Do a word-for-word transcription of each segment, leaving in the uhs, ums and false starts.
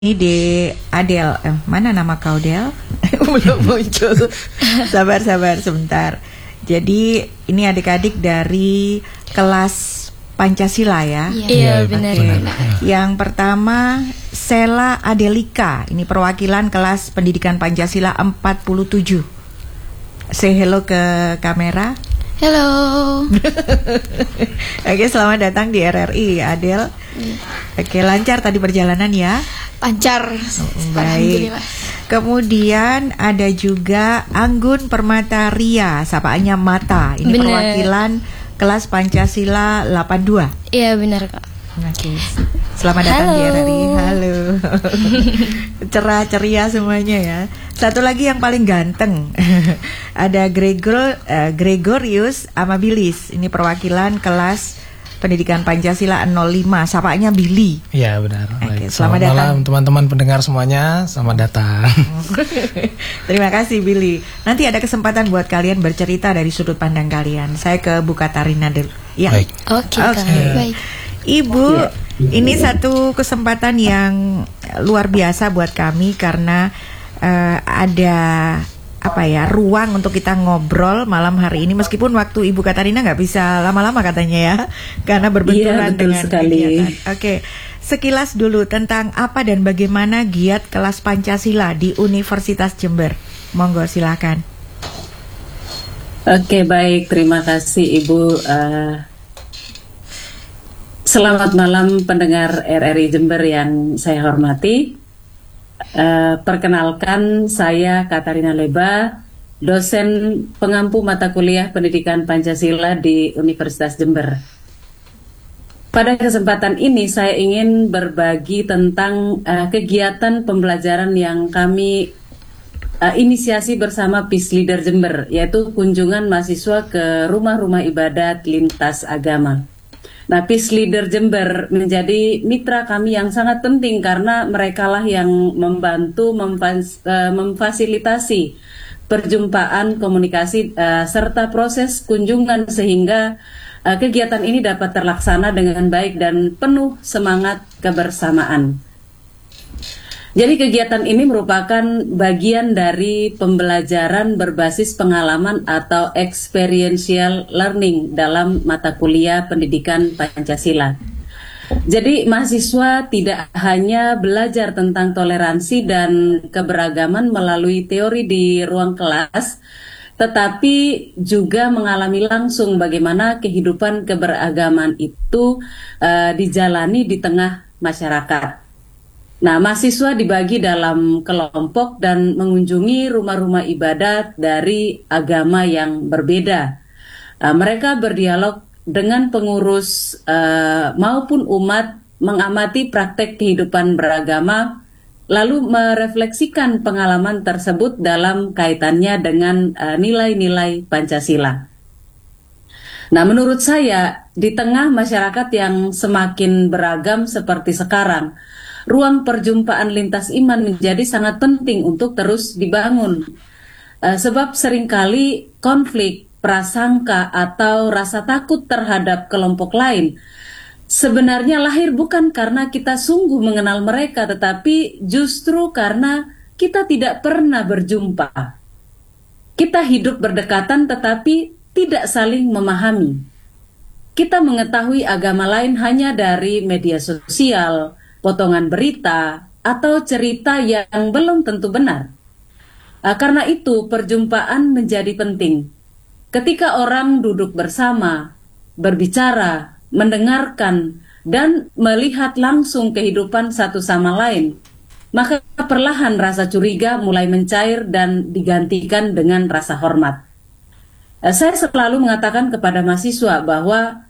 Ini di Adel, eh, mana nama kau Del? Belum muncul. Sabar-sabar sebentar. Jadi ini adik-adik dari kelas Pancasila ya. Iya, benar. Okay. Yang pertama Sela Adelika, ini perwakilan kelas Pendidikan Pancasila empat puluh tujuh. Say hello ke kamera. Halo. Oke, selamat datang di R R I, Adel. Oke, lancar tadi perjalanan ya? Lancar. Baik. Kemudian ada juga Anggun Permata Ria, sapaannya Mata. Ini Bener. perwakilan kelas Pancasila delapan puluh dua. Iya, benar, Kak. Oke. Selamat datang Halo. di R R I. Halo. Cerah ceria semuanya ya. Satu lagi yang paling ganteng. Ada Gregor uh, Gregorius Amabilis. Ini perwakilan kelas Pendidikan Pancasila nol lima, sapaannya Billy. Iya, benar. Oke, Baik. selamat Selamat datang. malam teman-teman pendengar semuanya. Selamat datang. Terima kasih Billy. Nanti ada kesempatan buat kalian bercerita dari sudut pandang kalian. Saya ke Bu Katarina dulu. Ya. Baik. Oke, Oke. Kak. Baik. Ibu, ini satu kesempatan yang luar biasa buat kami karena uh, ada apa ya ruang untuk kita ngobrol malam hari ini, meskipun waktu Ibu Katarina nggak bisa lama-lama katanya ya, karena berbenturan Iya, betul dengan sekali. kegiatan. Oke, sekilas dulu tentang apa dan bagaimana giat kelas Pancasila di Universitas Jember. Monggo silakan. Oke, baik, terima kasih Ibu. Uh, selamat malam pendengar R R I Jember yang saya hormati. Uh, perkenalkan, saya Katarina Leba, dosen pengampu mata kuliah Pendidikan Pancasila di Universitas Jember. Pada kesempatan ini saya ingin berbagi tentang uh, kegiatan pembelajaran yang kami uh, inisiasi bersama Peace Leader Jember, yaitu kunjungan mahasiswa ke rumah-rumah ibadat lintas agama. Nah, Peace Leader Jember menjadi mitra kami yang sangat penting karena merekalah yang membantu memfas, uh, memfasilitasi perjumpaan, komunikasi, uh, serta proses kunjungan sehingga uh, kegiatan ini dapat terlaksana dengan baik dan penuh semangat kebersamaan. Jadi kegiatan ini merupakan bagian dari pembelajaran berbasis pengalaman atau experiential learning dalam mata kuliah Pendidikan Pancasila. Jadi mahasiswa tidak hanya belajar tentang toleransi dan keberagaman melalui teori di ruang kelas, tetapi juga mengalami langsung bagaimana kehidupan keberagaman itu uh, dijalani di tengah masyarakat. Nah, mahasiswa dibagi dalam kelompok dan mengunjungi rumah-rumah ibadat dari agama yang berbeda. Uh, mereka berdialog dengan pengurus uh, maupun umat, mengamati praktek kehidupan beragama, lalu merefleksikan pengalaman tersebut dalam kaitannya dengan uh, nilai-nilai Pancasila. Nah, menurut saya, di tengah masyarakat yang semakin beragam seperti sekarang, ruang perjumpaan lintas iman menjadi sangat penting untuk terus dibangun. Uh, sebab seringkali konflik, prasangka, atau rasa takut terhadap kelompok lain sebenarnya lahir bukan karena kita sungguh mengenal mereka, tetapi justru karena kita tidak pernah berjumpa. Kita hidup berdekatan tetapi tidak saling memahami. Kita mengetahui agama lain hanya dari media sosial, potongan berita, atau cerita yang belum tentu benar. Uh, karena itu perjumpaan menjadi penting. Ketika orang duduk bersama, berbicara, mendengarkan, dan melihat langsung kehidupan satu sama lain, maka perlahan rasa curiga mulai mencair dan digantikan dengan rasa hormat. Uh, saya selalu mengatakan kepada mahasiswa bahwa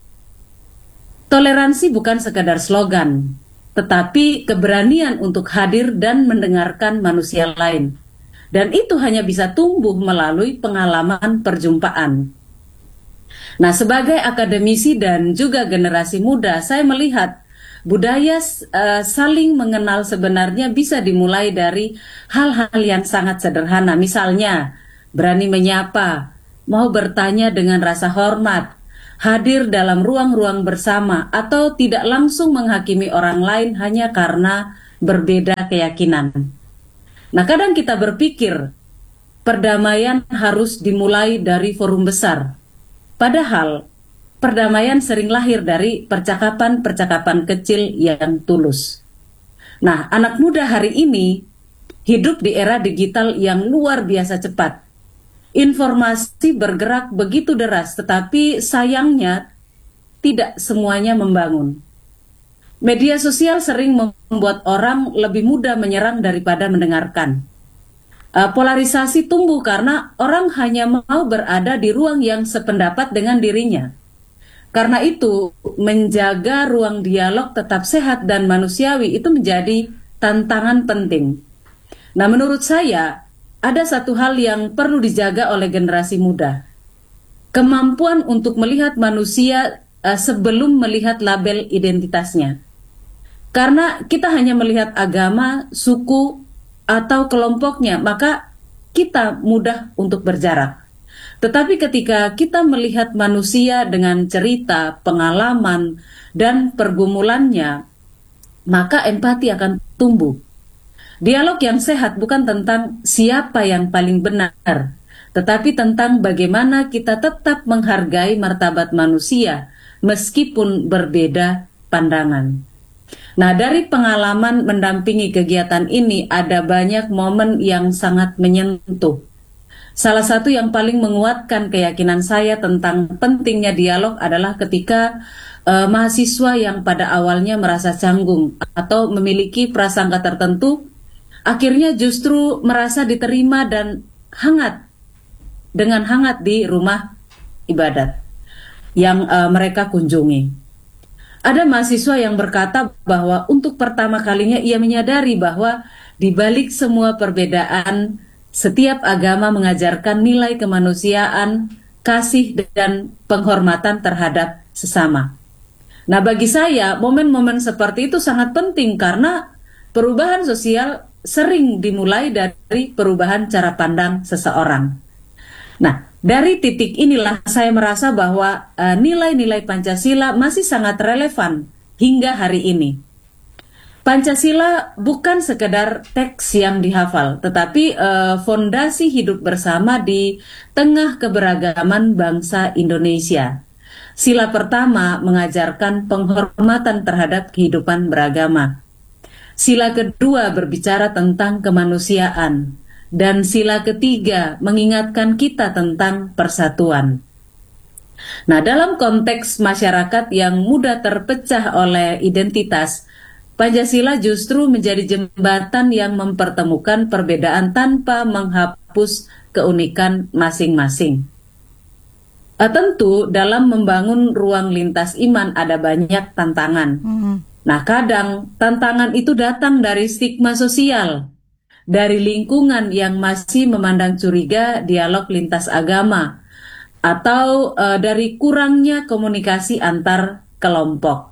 toleransi bukan sekadar slogan, tetapi keberanian untuk hadir dan mendengarkan manusia lain. Dan itu hanya bisa tumbuh melalui pengalaman perjumpaan. Nah, sebagai akademisi dan juga generasi muda, saya melihat budaya uh, saling mengenal sebenarnya bisa dimulai dari hal-hal yang sangat sederhana. Misalnya, berani menyapa, mau bertanya dengan rasa hormat, hadir dalam ruang-ruang bersama, atau tidak langsung menghakimi orang lain hanya karena berbeda keyakinan. Nah, kadang kita berpikir perdamaian harus dimulai dari forum besar. Padahal perdamaian sering lahir dari percakapan-percakapan kecil yang tulus. Nah, anak muda hari ini hidup di era digital yang luar biasa cepat. Informasi bergerak begitu deras, tetapi sayangnya tidak semuanya membangun. Media sosial sering membuat orang lebih mudah menyerang daripada mendengarkan. Uh, polarisasi tumbuh karena orang hanya mau berada di ruang yang sependapat dengan dirinya. Karena itu, menjaga ruang dialog tetap sehat dan manusiawi itu menjadi tantangan penting. Nah, menurut saya, ada satu hal yang perlu dijaga oleh generasi muda. Kemampuan untuk melihat manusia uh, sebelum melihat label identitasnya. Karena kita hanya melihat agama, suku, atau kelompoknya, maka kita mudah untuk berjarak. Tetapi ketika kita melihat manusia dengan cerita, pengalaman, dan pergumulannya, maka empati akan tumbuh. Dialog yang sehat bukan tentang siapa yang paling benar, tetapi tentang bagaimana kita tetap menghargai martabat manusia meskipun berbeda pandangan. Nah, dari pengalaman mendampingi kegiatan ini ada banyak momen yang sangat menyentuh. Salah satu yang paling menguatkan keyakinan saya tentang pentingnya dialog adalah ketika uh, mahasiswa yang pada awalnya merasa canggung atau memiliki prasangka tertentu, akhirnya justru merasa diterima dan hangat, dengan hangat di rumah ibadat yang uh, mereka kunjungi. Ada mahasiswa yang berkata bahwa untuk pertama kalinya ia menyadari bahwa di balik semua perbedaan, setiap agama mengajarkan nilai kemanusiaan, kasih, dan penghormatan terhadap sesama. Nah, bagi saya, momen-momen seperti itu sangat penting karena perubahan sosial sering dimulai dari perubahan cara pandang seseorang. Nah, dari titik inilah saya merasa bahwa uh, nilai-nilai Pancasila masih sangat relevan hingga hari ini. Pancasila bukan sekedar teks yang dihafal, tetapi uh, fondasi hidup bersama di tengah keberagaman bangsa Indonesia. Sila pertama mengajarkan penghormatan terhadap kehidupan beragama. Sila kedua berbicara tentang kemanusiaan. Dan sila ketiga mengingatkan kita tentang persatuan. Nah, dalam konteks masyarakat yang mudah terpecah oleh identitas, Pancasila justru menjadi jembatan yang mempertemukan perbedaan tanpa menghapus keunikan masing-masing. Uh, tentu dalam membangun ruang lintas iman ada banyak tantangan. Mm-hmm. Nah, kadang tantangan itu datang dari stigma sosial, dari lingkungan yang masih memandang curiga dialog lintas agama, atau uh, dari kurangnya komunikasi antar kelompok.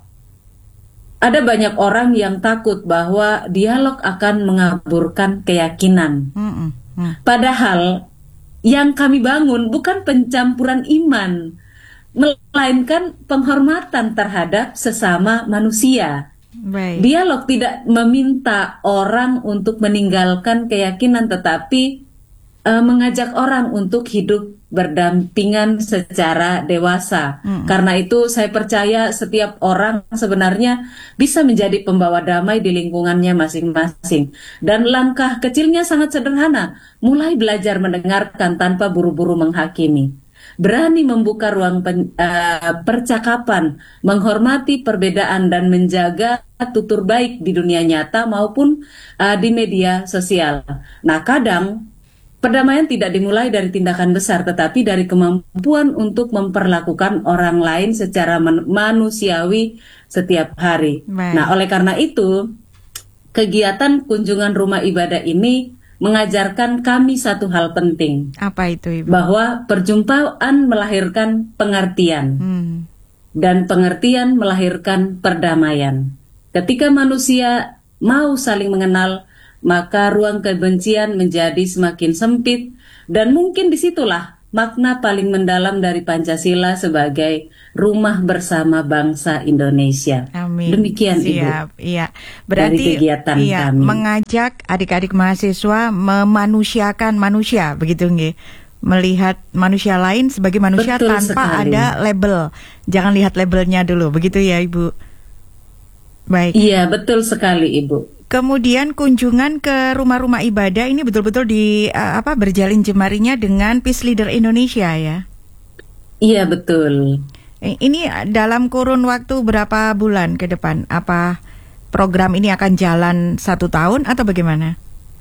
Ada banyak orang yang takut bahwa dialog akan mengaburkan keyakinan. Mm-mm. Mm. Padahal yang kami bangun bukan pencampuran iman, melainkan penghormatan terhadap sesama manusia. Baik. Dialog tidak meminta orang untuk meninggalkan keyakinan, tetapi uh, mengajak orang untuk hidup berdampingan secara dewasa. Hmm. Karena itu saya percaya setiap orang sebenarnya bisa menjadi pembawa damai di lingkungannya masing-masing. Dan langkah kecilnya sangat sederhana, mulai belajar mendengarkan tanpa buru-buru menghakimi. Berani membuka ruang pen, uh, percakapan, menghormati perbedaan dan menjaga tutur baik di dunia nyata maupun uh, di media sosial. Nah, kadang perdamaian tidak dimulai dari tindakan besar, tetapi dari kemampuan untuk memperlakukan orang lain secara man- manusiawi setiap hari. Baik. Nah, oleh karena itu, kegiatan kunjungan rumah ibadah ini mengajarkan kami satu hal penting. Apa itu, Ibu? Bahwa perjumpaan melahirkan pengertian, hmm. dan pengertian melahirkan perdamaian. Ketika manusia mau saling mengenal, maka ruang kebencian menjadi semakin sempit, dan mungkin disitulah makna paling mendalam dari Pancasila sebagai rumah bersama bangsa Indonesia. Amin. Demikian Siap, Ibu. iya. Berarti Dari kegiatan iya, kami. mengajak adik-adik mahasiswa memanusiakan manusia, begitu nggih. Melihat manusia lain sebagai manusia Betul tanpa sekali. ada label. Jangan lihat labelnya dulu, begitu ya Ibu. Baik. Iya, betul sekali Ibu. Kemudian kunjungan ke rumah-rumah ibadah ini betul-betul di uh, apa berjalin jemarinya dengan Peace Leader Indonesia ya. Iya, betul. I- Ini dalam kurun waktu berapa bulan ke depan? Apa program ini akan jalan satu tahun atau bagaimana?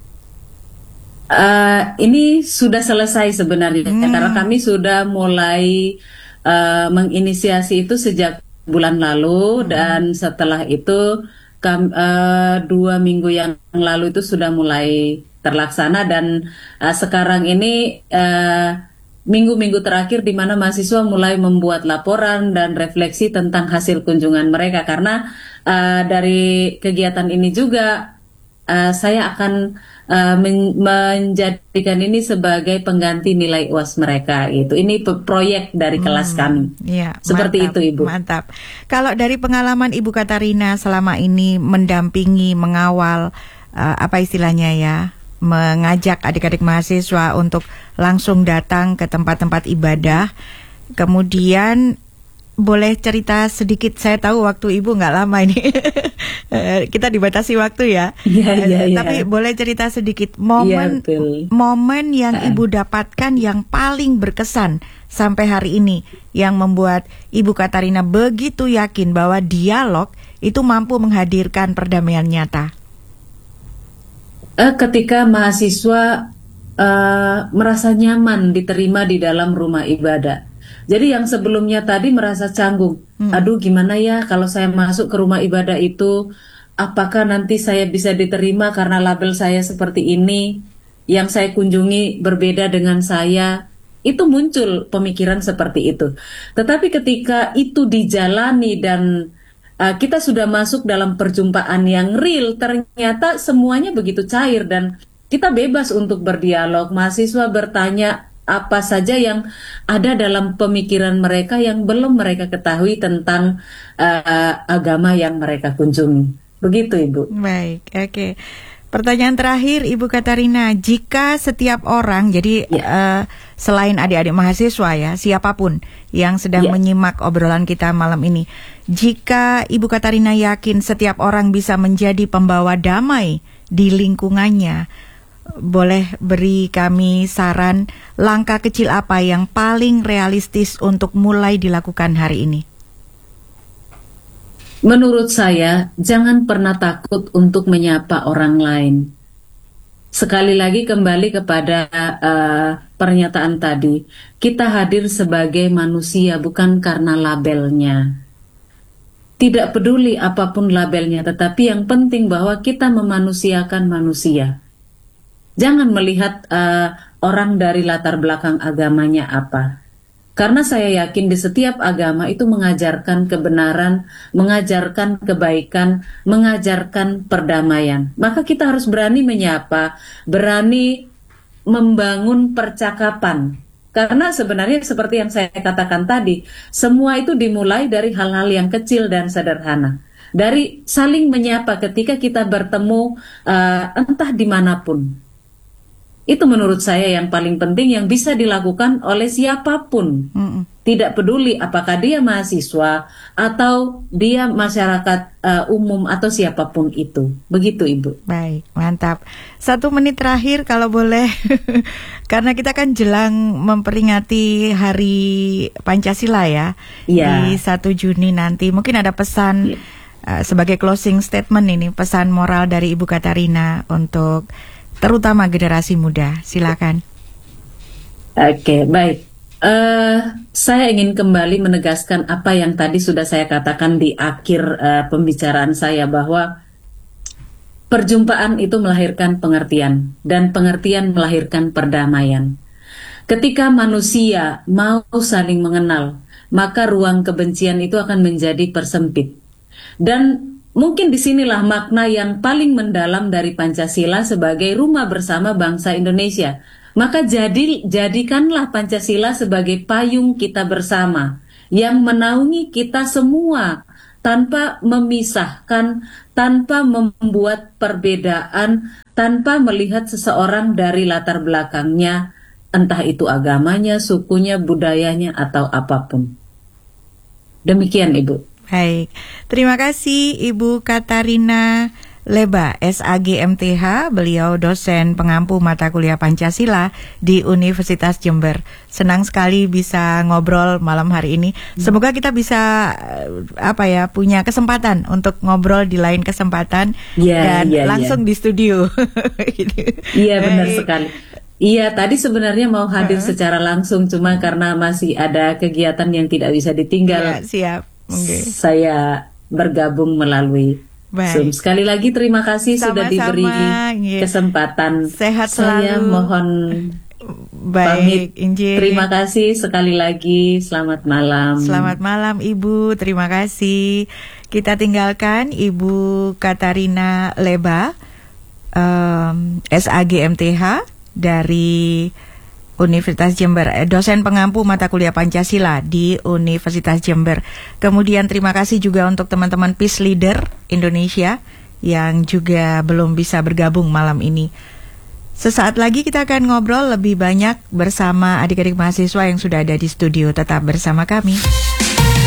Uh, ini sudah selesai sebenarnya Hmm. karena kami sudah mulai uh, menginisiasi itu sejak bulan lalu, dan setelah itu kam, uh, dua minggu yang lalu itu sudah mulai terlaksana, dan uh, sekarang ini uh, minggu-minggu terakhir di mana mahasiswa mulai membuat laporan dan refleksi tentang hasil kunjungan mereka, karena uh, dari kegiatan ini juga uh, saya akan uh, men- menjadikan ini sebagai pengganti nilai U A S mereka. Itu ini pe- proyek dari kelas kami. Iya, Seperti mantap, itu, Ibu. Mantap. Kalau dari pengalaman Ibu Katarina selama ini mendampingi, mengawal, uh, apa istilahnya ya, mengajak adik-adik mahasiswa untuk langsung datang ke tempat-tempat ibadah, kemudian boleh cerita sedikit, saya tahu waktu Ibu nggak lama ini, kita dibatasi waktu ya. Iya, iya, iya. Tapi boleh cerita sedikit Iya, momen betul. momen yang Ah. Ibu dapatkan yang paling berkesan sampai hari ini, yang membuat Ibu Katarina begitu yakin bahwa dialog itu mampu menghadirkan perdamaian nyata. Eh, ketika mahasiswa eh, merasa nyaman diterima di dalam rumah ibadah. Jadi yang sebelumnya tadi merasa canggung, aduh gimana ya kalau saya masuk ke rumah ibadah itu, apakah nanti saya bisa diterima karena label saya seperti ini, yang saya kunjungi berbeda dengan saya. Itu muncul pemikiran seperti itu. Tetapi ketika itu dijalani dan Uh, kita sudah masuk dalam perjumpaan yang real, ternyata semuanya begitu cair dan kita bebas untuk berdialog. Mahasiswa bertanya apa saja yang ada dalam pemikiran mereka yang belum mereka ketahui tentang uh, agama yang mereka kunjungi. Begitu, Ibu. Baik, oke. Pertanyaan terakhir Ibu Katarina, jika setiap orang, jadi Ya. eh, selain adik-adik mahasiswa ya, siapapun yang sedang Ya. menyimak obrolan kita malam ini, jika Ibu Katarina yakin setiap orang bisa menjadi pembawa damai di lingkungannya, boleh beri kami saran langkah kecil apa yang paling realistis untuk mulai dilakukan hari ini? Menurut saya, jangan pernah takut untuk menyapa orang lain. Sekali lagi kembali kepada uh, pernyataan tadi, kita hadir sebagai manusia bukan karena labelnya. Tidak peduli apapun labelnya, tetapi yang penting bahwa kita memanusiakan manusia. Jangan melihat uh, orang dari latar belakang agamanya apa. Karena saya yakin di setiap agama itu mengajarkan kebenaran, mengajarkan kebaikan, mengajarkan perdamaian. Maka kita harus berani menyapa, berani membangun percakapan. Karena sebenarnya seperti yang saya katakan tadi, semua itu dimulai dari hal-hal yang kecil dan sederhana. Dari saling menyapa ketika kita bertemu uh, entah dimanapun. Itu menurut saya yang paling penting yang bisa dilakukan oleh siapapun. Mm-mm. Tidak peduli apakah dia mahasiswa atau dia masyarakat uh, umum atau siapapun itu. Begitu, Ibu. Baik, mantap. Satu menit terakhir kalau boleh, karena kita kan jelang memperingati Hari Pancasila ya, Iya. di satu Juni nanti. Mungkin ada pesan Iya. uh, sebagai closing statement ini, pesan moral dari Ibu Katarina untuk terutama generasi muda. Silakan. Oke, baik. Eh, saya ingin kembali menegaskan apa yang tadi sudah saya katakan di akhir eh, pembicaraan saya, bahwa perjumpaan itu melahirkan pengertian dan pengertian melahirkan perdamaian. Ketika manusia mau saling mengenal, maka ruang kebencian itu akan menjadi persempit. Dan mungkin disinilah makna yang paling mendalam dari Pancasila sebagai rumah bersama bangsa Indonesia. Maka jadi jadikanlah Pancasila sebagai payung kita bersama yang menaungi kita semua tanpa memisahkan, tanpa membuat perbedaan, tanpa melihat seseorang dari latar belakangnya, entah itu agamanya, sukunya, budayanya, atau apapun. Demikian, Ibu. Baik, terima kasih Ibu Katarina Leba, S A G M T H, beliau dosen pengampu mata kuliah Pancasila di Universitas Jember. Senang sekali bisa ngobrol malam hari ini. Semoga kita bisa apa ya punya kesempatan untuk ngobrol di lain kesempatan ya, dan ya, langsung ya. di studio. Iya benar sekali. Iya tadi sebenarnya mau hadir uh. secara langsung, cuma karena masih ada kegiatan yang tidak bisa ditinggal. Ya, siap. Okay. Saya bergabung melalui Baik. Zoom. Sekali lagi terima kasih Sama-sama, sudah diberi yeah. kesempatan. Sehat Saya selalu. mohon Baik, pamit. Injil. Terima kasih sekali lagi. Selamat malam. Selamat malam Ibu. Terima kasih. Kita tinggalkan Ibu Katarina Leba, um, S A G M T H dari Universitas Jember, dosen pengampu mata kuliah Pancasila di Universitas Jember. Kemudian terima kasih juga untuk teman-teman Peace Leader Indonesia yang juga belum bisa bergabung malam ini. Sesaat lagi kita akan ngobrol lebih banyak bersama adik-adik mahasiswa yang sudah ada di studio. Tetap bersama kami.